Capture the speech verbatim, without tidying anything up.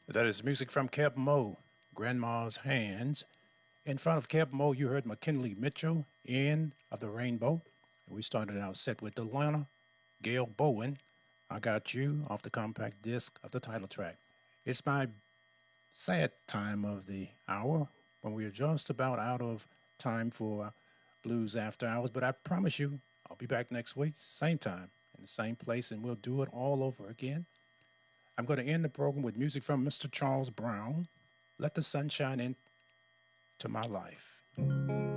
That is music from Keb Mo, Grandma's Hands. In front of Keb Mo, you heard McKinley Mitchell, End of the Rainbow. And we started our set with Delana, Gail Bowen, I Got You, off the compact disc of the title track. It's my sad time of the hour when we are just about out of time for Blues After Hours, but I promise you, I'll be back next week, same time, in the same place, and we'll do it all over again. I'm going to end the program with music from Mister Charles Brown, Let the Sunshine Into My Life.